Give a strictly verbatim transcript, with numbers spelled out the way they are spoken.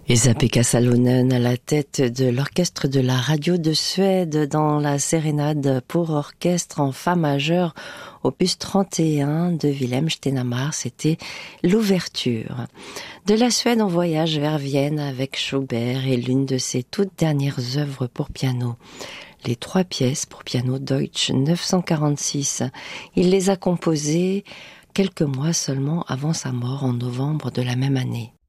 Esa-Pekka Salonen à la tête de l'orchestre de la radio de Suède dans la sérénade pour orchestre en fa majeur opus trente et un de Wilhelm Stenhammar, c'était l'ouverture. De la Suède on voyage vers Vienne avec Schubert et l'une de ses toutes dernières œuvres pour piano. Les trois pièces pour piano Deutsch neuf cent quarante-six. Il les a composées quelques mois seulement avant sa mort en novembre de la même année.